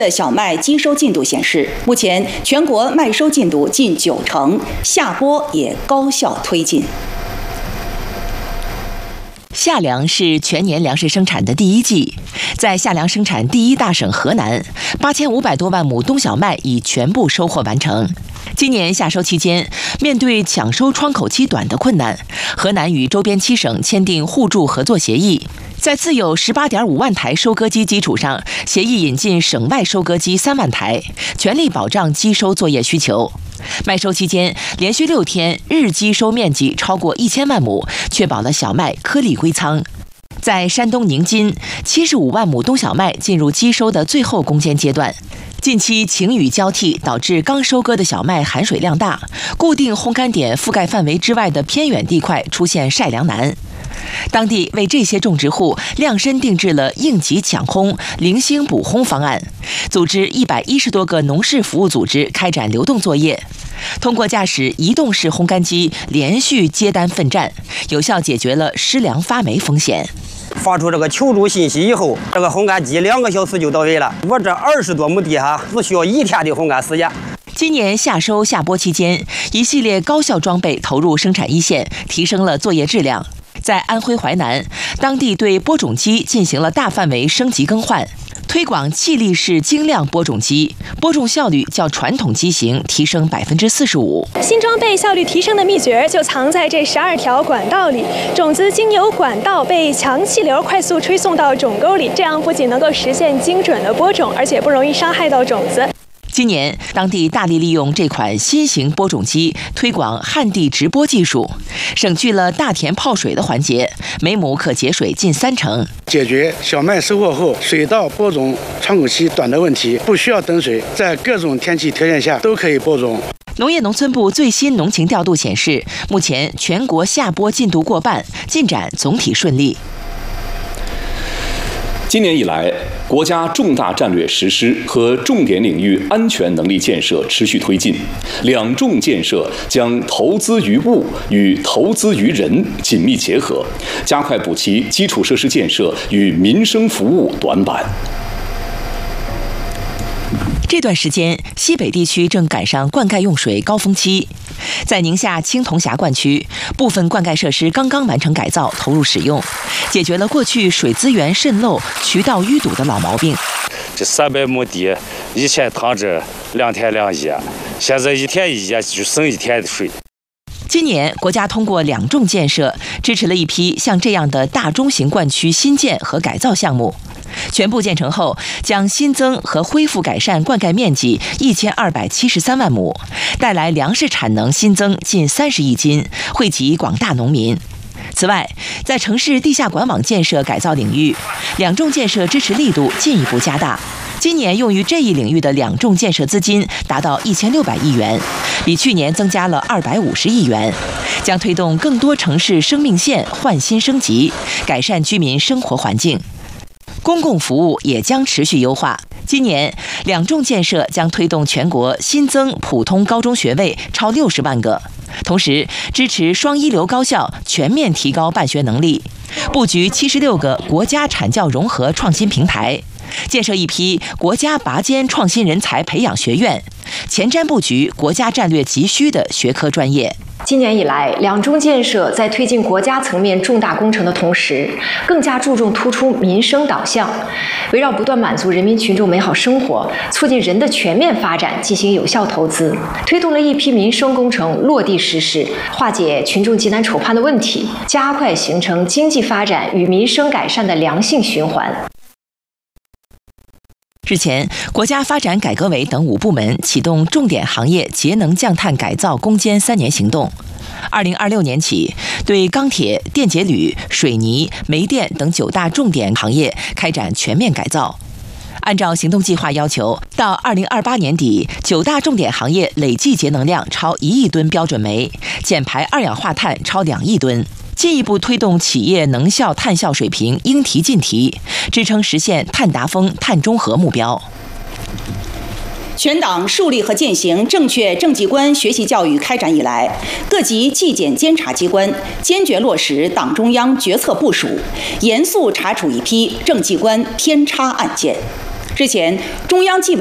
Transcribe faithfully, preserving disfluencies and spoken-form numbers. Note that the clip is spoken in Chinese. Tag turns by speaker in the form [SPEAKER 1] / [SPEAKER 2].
[SPEAKER 1] 的小麦机收进度显示，目前全国麦收进度近九成，下播也高效推进。
[SPEAKER 2] 夏粮是全年粮食生产的第一季，在夏粮生产第一大省河南，八千五百多万亩冬小麦已全部收获完成。今年夏收期间，面对抢收窗口期短的困难，河南与周边七省签订互助合作协议。在自有十八点五万台收割机基础上，协议引进省外收割机三万台，全力保障机收作业需求。麦收期间，连续六天日机收面积超过一千万亩，确保了小麦颗粒归仓。在山东宁津，七十五万亩冬小麦进入机收的最后攻坚阶段。近期晴雨交替，导致刚收割的小麦含水量大，固定烘干点覆盖范围之外的偏远地块出现晒粮难。当地为这些种植户量身定制了应急抢烘、零星补烘方案，组织一百一十多个农事服务组织开展流动作业，通过驾驶移动式烘干机连续接单奋战，有效解决了失粮发霉风险。
[SPEAKER 3] 发出这个求助信息以后，这个烘干机两个小时就到位了。我这二十多亩地哈，只需要一天的烘干时间。
[SPEAKER 2] 今年夏收夏播期间，一系列高效装备投入生产一线，提升了作业质量。在安徽淮南，当地对播种机进行了大范围升级更换，推广气力式精亮播种机，播种效率较传统机型提升百分之四十五。
[SPEAKER 4] 新装备效率提升的秘诀就藏在这十二条管道里，种子经由管道被强气流快速吹送到种沟里，这样不仅能够实现精准的播种，而且不容易伤害到种子。
[SPEAKER 2] 今年，当地大力利用这款新型播种机推广旱地直播技术，省去了大田泡水的环节，每亩可节水近三成，
[SPEAKER 5] 解决小麦收获后水稻播种窗口期短的问题，不需要等水，在各种天气条件下都可以播种。
[SPEAKER 2] 农业农村部最新农情调度显示，目前全国夏播进度过半，进展总体顺利。
[SPEAKER 6] 今年以来，国家重大战略实施和重点领域安全能力建设持续推进，两重建设将投资于物与投资于人紧密结合，加快补齐基础设施建设与民生服务短板。
[SPEAKER 2] 这段时间，西北地区正赶上灌溉用水高峰期。在宁夏青铜峡灌区，部分灌溉设施刚刚完成改造，投入使用，解决了过去水资源渗漏、渠道淤堵的老毛病。
[SPEAKER 7] 这三百亩地，以前躺着两天两夜，现在一天一夜就省一天的水。
[SPEAKER 2] 今年，国家通过两重建设，支持了一批像这样的大中型灌区新建和改造项目。全部建成后，将新增和恢复改善灌溉面积一千二百七十三万亩，带来粮食产能新增近三十亿斤，惠及广大农民。此外，在城市地下管网建设改造领域，两重建设支持力度进一步加大。今年用于这一领域的两重建设资金达到一千六百亿元，比去年增加了二百五十亿元，将推动更多城市生命线换新升级，改善居民生活环境。公共服务也将持续优化。今年，两重建设将推动全国新增普通高中学位超六十万个，同时支持双一流高校全面提高办学能力，布局七十六个国家产教融合创新平台，建设一批国家拔尖创新人才培养学院，前瞻布局国家战略急需的学科专业。
[SPEAKER 8] 今年以来，两中建设在推进国家层面重大工程的同时，更加注重突出民生导向，围绕不断满足人民群众美好生活、促进人的全面发展进行有效投资，推动了一批民生工程落地实施，化解群众急难愁盼的问题，加快形成经济发展与民生改善的良性循环。
[SPEAKER 2] 日前，国家发展改革委等五部门启动重点行业节能降碳改造攻坚三年行动。二零二六年起，对钢铁、电解铝、水泥、煤电等九大重点行业开展全面改造。按照行动计划要求，到二零二八年底，九大重点行业累计节能量超一亿吨标准煤，减排二氧化碳超两亿吨。进一步推动企业能效碳效水平应提尽提，支撑实现碳达峰、碳中和目标。
[SPEAKER 1] 全党树立和践行正确政绩观学习教育开展以来，各级纪检监察机关坚决落实党中央决策部署，严肃查处一批政绩观偏差案件。 之前，中央纪委